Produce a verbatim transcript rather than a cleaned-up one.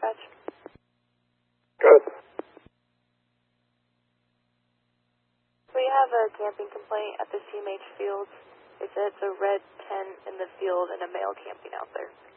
dispatch? Good. We have a camping complaint at the C M H Fields. They said it's a red tent in the field and a male camping out there.